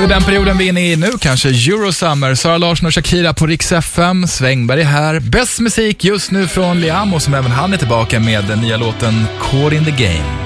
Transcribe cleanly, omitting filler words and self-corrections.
Och den perioden vi är inne i nu, kanske Eurosummer. Sara Larsson och Shakira på Rix FM. Svängberg är här. Bäst musik just nu från Liam, och som även han är tillbaka med den nya låten Caught in the Game.